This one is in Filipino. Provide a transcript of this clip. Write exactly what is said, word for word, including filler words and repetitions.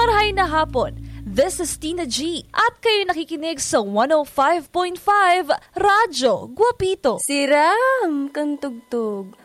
Marahay na hapon. This is Tina G. At kayo nakikinig sa one oh five point five Radyo Guapito. Siram kang tugtog.